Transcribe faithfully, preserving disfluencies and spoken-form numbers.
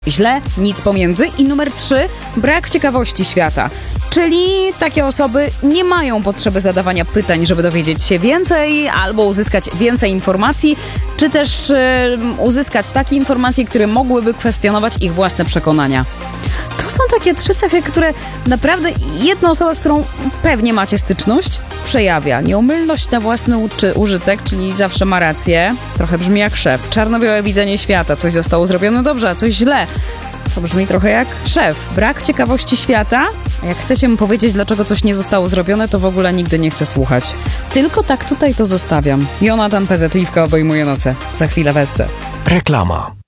źle, nic pomiędzy. I numer trzy, brak ciekawości świata. Czyli takie osoby nie mają potrzeby zadawania pytań, żeby dowiedzieć się więcej albo uzyskać więcej informacji, czy też yy, uzyskać takie informacje, które mogłyby kwestionować ich własne przekonania. To są takie trzy cechy, które naprawdę jedna osoba, z którą pewnie macie styczność, przejawia. Nieomylność na własny uczy- użytek, czyli zawsze ma rację. Trochę brzmi jak szef. Czarno-białe widzenie świata. Coś zostało zrobione dobrze, a coś źle. To brzmi trochę jak szef. Brak ciekawości świata. A jak chcecie mu powiedzieć, dlaczego coś nie zostało zrobione, to w ogóle nigdy nie chcę słuchać. Tylko tak tutaj to zostawiam. Jonatan P Z Liwka obejmuje noce. Za chwilę wesce. Reklama.